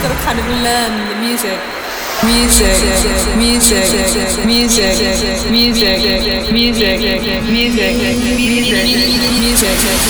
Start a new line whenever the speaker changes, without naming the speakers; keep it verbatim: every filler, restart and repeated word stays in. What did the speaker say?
got to kind of learn the music. Music, music, music, music, music, music, music, music.